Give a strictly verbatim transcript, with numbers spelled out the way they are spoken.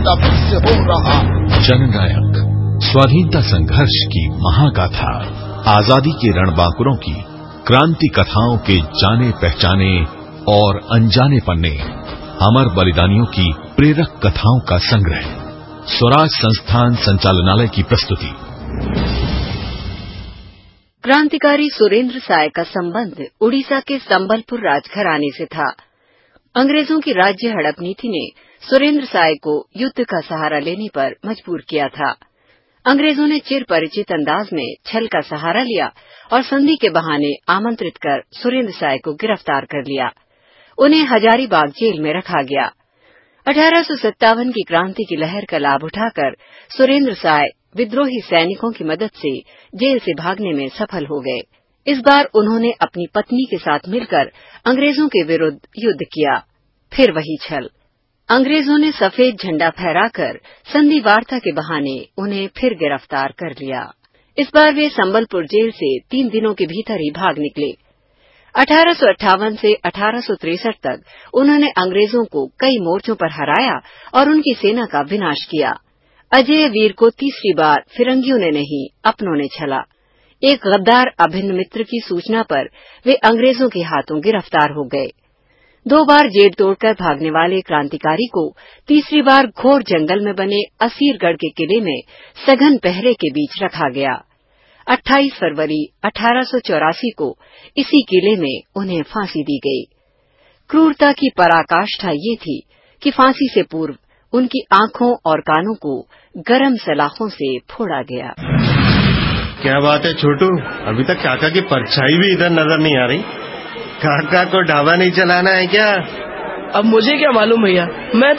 तभी से हो रहा। जननायक स्वाधीनता संघर्ष की महागाथा, आजादी के रणबांकुरों की क्रांति कथाओं के जाने पहचाने और अनजाने पन्ने, अमर बलिदानियों की प्रेरक कथाओं का संग्रह। स्वराज संस्थान संचालनालय की प्रस्तुति। क्रांतिकारी सुरेंद्र साय का संबंध उड़ीसा के संबलपुर राजघराने से था। अंग्रेजों की राज्य हड़प नीति ने सुरेंद्र साय को युद्ध का सहारा लेने पर मजबूर किया था। अंग्रेजों ने चिर परिचित अंदाज में छल का सहारा लिया और संधि के बहाने आमंत्रित कर सुरेंद्र साय को गिरफ्तार कर लिया। उन्हें हजारीबाग जेल में रखा गया। अठारह सौ सत्तावन की क्रांति की लहर का लाभ उठाकर सुरेंद्र साय विद्रोही सैनिकों की मदद से जेल से भागने में सफल हो गए। इस बार उन्होंने अपनी पत्नी के साथ मिलकर अंग्रेजों के विरुद्ध युद्ध किया। फिर वही छल। अंग्रेजों ने सफेद झंडा फहराकर संधि वार्ता के बहाने उन्हें फिर गिरफ्तार कर लिया। इस बार वे संबलपुर जेल से तीन दिनों के भीतर ही भाग निकले। अठारह सौ अट्ठावन से अठारह सौ तिरसठ तक उन्होंने अंग्रेजों को कई मोर्चों पर हराया और उनकी सेना का विनाश किया। अजय वीर को तीसरी बार फिरंगियों ने नहीं, अपनों ने छला। एक गद्दार अभिन्न मित्र की सूचना पर वे अंग्रेजों के हाथों गिरफ्तार हो गए। दो बार जेल तोड़कर भागने वाले क्रांतिकारी को तीसरी बार घोर जंगल में बने असीरगढ़ के किले में सघन पहरे के बीच रखा गया। अट्ठाईस फरवरी अठारह सौ चौरासी को इसी किले में उन्हें फांसी दी गई। क्रूरता की पराकाष्ठा ये थी कि फांसी से पूर्व उनकी आंखों और कानों को गरम सलाखों से फोड़ा गया। क्या बात है छोटू, अभी तक काका की परछाई भी इधर नजर नहीं आ रही। काका को ढाबा नहीं चलाना है क्या? अब मुझे क्या मालूम भैया, मैं